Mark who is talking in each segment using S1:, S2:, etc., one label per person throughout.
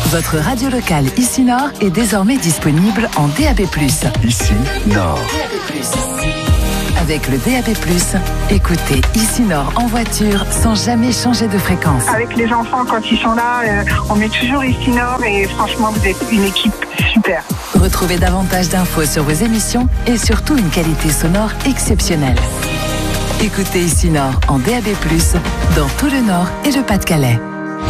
S1: Votre radio locale Ici Nord est désormais disponible en DAB+.
S2: Ici Nord.
S1: Avec le DAB+, écoutez Ici Nord en voiture sans jamais changer de fréquence.
S3: Avec les enfants, quand ils sont là, on met toujours Ici Nord et franchement, vous êtes une équipe super.
S1: Retrouvez davantage d'infos sur vos émissions et surtout une qualité sonore exceptionnelle. Écoutez Ici Nord en DAB+, dans tout le Nord et le Pas-de-Calais.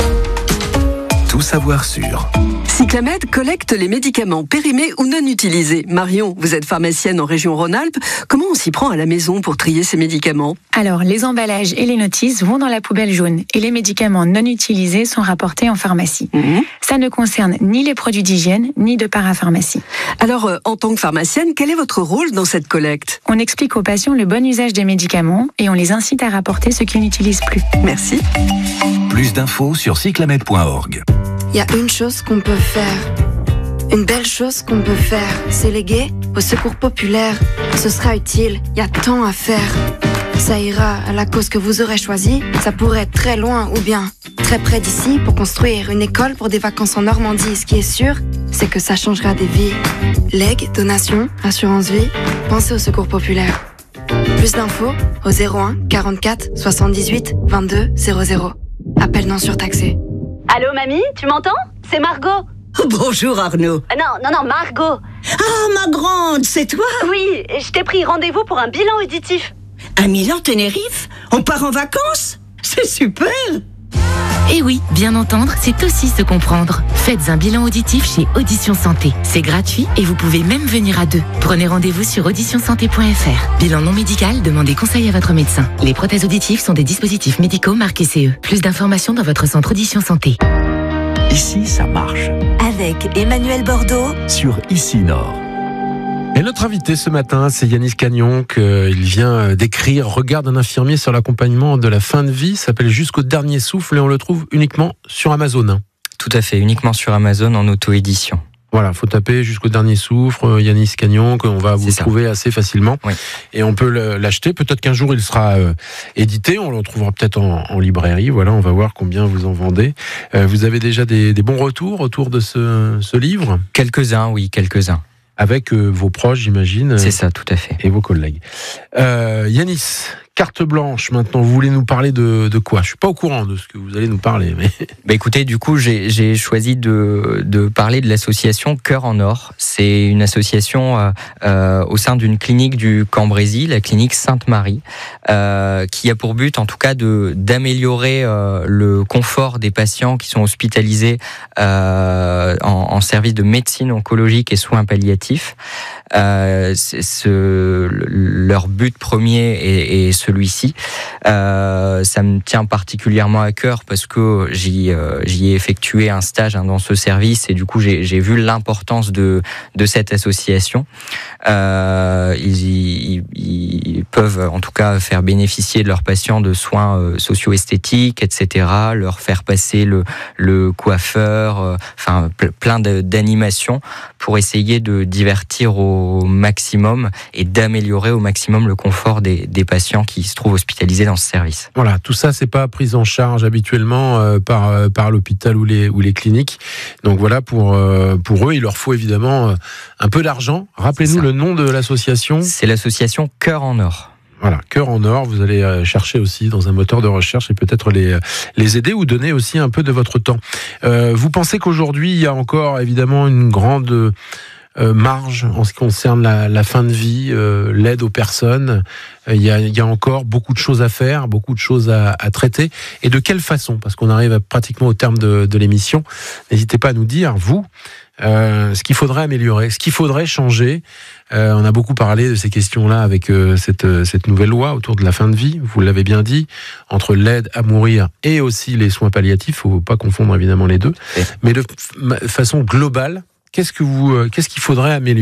S2: Tout savoir sur
S4: Cyclamed collecte les médicaments périmés ou non utilisés. Marion, vous êtes pharmacienne en région Rhône-Alpes. Comment on s'y prend à la maison pour trier ces médicaments ?
S5: Alors, les emballages et les notices vont dans la poubelle jaune et les médicaments non utilisés sont rapportés en pharmacie. Ça ne concerne ni les produits d'hygiène, ni de parapharmacie.
S4: Alors, en tant que pharmacienne, quel est votre rôle dans cette collecte ?
S5: On explique aux patients le bon usage des médicaments et on les incite à rapporter ce qu'ils n'utilisent plus.
S4: Merci.
S2: Plus d'infos sur cyclamed.org.
S6: Il y a une chose qu'on peut faire, une belle chose qu'on peut faire, c'est léguer au secours populaire. Ce sera utile, il y a tant à faire. Ça ira à la cause que vous aurez choisie, ça pourrait être très loin ou bien très près d'ici pour construire une école pour des vacances en Normandie. Ce qui est sûr, c'est que ça changera des vies. Legs, donations, assurance vie, pensez au secours populaire. Plus d'infos au 01 44 78 22 00. Appel non surtaxé.
S7: Allô, mamie, tu m'entends ? C'est Margot.
S8: Bonjour Arnaud.
S7: Non, Margot.
S8: Ah, ma grande, c'est toi ?
S7: Oui, je t'ai pris rendez-vous pour un bilan auditif.
S8: À Milan-Tenerife ? On part en vacances ? C'est super !
S9: Eh oui, bien entendre, c'est aussi se comprendre. Faites un bilan auditif chez Audition Santé. C'est gratuit et vous pouvez même venir à deux. Prenez rendez-vous sur auditionsanté.fr. Bilan non médical, demandez conseil à votre médecin. Les prothèses auditives sont des dispositifs médicaux marqués CE. Plus d'informations dans votre centre Audition Santé.
S2: Ici, ça marche.
S10: Avec Emmanuel Bordeaux
S2: Sur Ici Nord.
S11: Et notre invité ce matin, c'est Yanis Cagnon, qu'il vient d'écrire « Regard d'un infirmier sur l'accompagnement de la fin de vie », s'appelle « Jusqu'au dernier souffle » et on le trouve uniquement sur Amazon.
S12: Tout à fait, uniquement sur Amazon en auto-édition.
S11: Voilà, faut taper Jusqu'au dernier souffle, Yanis Cagnon, qu'on va vous trouver assez facilement. Oui. Et on peut l'acheter. Peut-être qu'un jour il sera édité. On le retrouvera peut-être en librairie. Voilà, on va voir combien vous en vendez. Vous avez déjà des bons retours autour de ce livre ?
S12: Quelques-uns, oui, quelques-uns.
S11: Avec vos proches, j'imagine.
S12: C'est ça, tout à fait.
S11: Et vos collègues. Yanis, carte blanche, maintenant, vous voulez nous parler de quoi ? Je suis pas au courant de ce que vous allez nous parler. Mais...
S12: écoutez, du coup, j'ai choisi de parler de l'association Cœur en Or. C'est une association au sein d'une clinique du Cambrésis, la clinique Sainte-Marie, qui a pour but, en tout cas, d'améliorer le confort des patients qui sont hospitalisés en service de médecine oncologique et soins palliatifs. Leur but premier est celui-ci. Ça me tient particulièrement à cœur parce que j'y ai effectué un stage dans ce service et du coup j'ai vu l'importance de cette association. Ils peuvent en tout cas faire bénéficier de leurs patients de soins socio-esthétiques, etc. Leur faire passer le coiffeur, plein d'animations pour essayer de divertir au maximum et d'améliorer au maximum le confort des patients qui se trouvent hospitalisés dans ce service.
S11: Voilà, tout ça c'est pas pris en charge habituellement par l'hôpital ou les cliniques. Donc voilà, pour eux, il leur faut évidemment un peu d'argent. Rappelez-nous le nom de l'association.
S12: C'est l'association Cœur en Or.
S11: Voilà, Cœur en Or, vous allez chercher aussi dans un moteur de recherche et peut-être les aider ou donner aussi un peu de votre temps. Vous pensez qu'aujourd'hui, il y a encore évidemment une grande marge en ce qui concerne la fin de vie, l'aide aux personnes. Il y a encore beaucoup de choses à faire, beaucoup de choses à traiter. Et de quelle façon ? Parce qu'on arrive pratiquement au terme de l'émission. N'hésitez pas à nous dire, vous, ce qu'il faudrait améliorer, ce qu'il faudrait changer. On a beaucoup parlé de ces questions-là avec cette nouvelle loi autour de la fin de vie. Vous l'avez bien dit, entre l'aide à mourir et aussi les soins palliatifs. Il ne faut pas confondre évidemment les deux. Mais de façon globale, qu'est-ce qu'il faudrait améliorer ?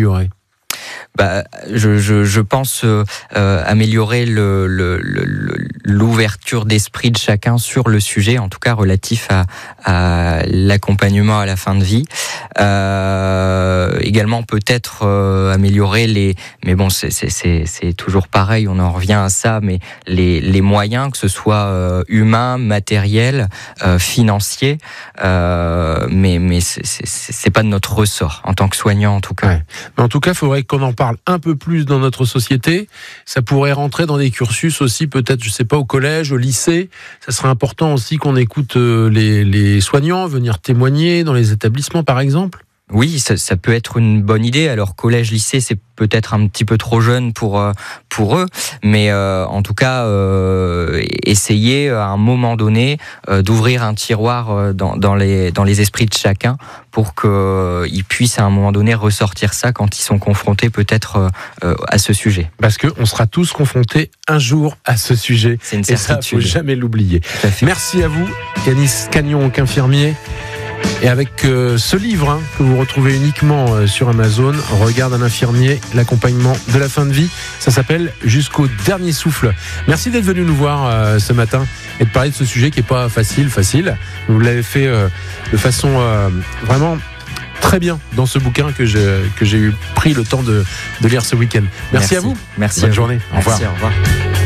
S12: Je pense améliorer l'ouverture d'esprit de chacun sur le sujet, en tout cas relatif à l'accompagnement à la fin de vie. Également peut-être améliorer mais bon c'est toujours pareil, on en revient à ça, mais les moyens, que ce soit humains, matériels, financiers, mais c'est pas de notre ressort en tant que soignant en tout cas.
S11: Ouais. Mais en tout cas, il faudrait qu'on en parle un peu plus dans notre société. Ça pourrait rentrer dans des cursus aussi, peut-être, je sais pas, au collège, au lycée. Ça serait important aussi qu'on écoute les soignants venir témoigner dans les établissements, par exemple.
S12: Oui, ça peut être une bonne idée. Alors collège, lycée, c'est peut-être un petit peu trop jeune pour eux, mais en tout cas, essayer à un moment donné d'ouvrir un tiroir dans les esprits de chacun pour qu'ils puissent à un moment donné ressortir ça quand ils sont confrontés peut-être à ce sujet.
S11: Parce qu'on sera tous confrontés un jour à ce sujet.
S12: C'est une certitude.
S11: Et ça, il ne faut jamais l'oublier. Merci à vous, Yanis Cagnon, infirmier. Et avec ce livre que vous retrouvez uniquement sur Amazon, Regarde un infirmier, l'accompagnement de la fin de vie, ça s'appelle Jusqu'au dernier souffle. Merci d'être venu nous voir ce matin et de parler de ce sujet qui n'est pas facile. Vous l'avez fait de façon vraiment très bien dans ce bouquin que j'ai pris le temps de lire ce week-end. Merci à vous.
S12: Merci.
S11: Bonne journée.
S12: Merci, au revoir.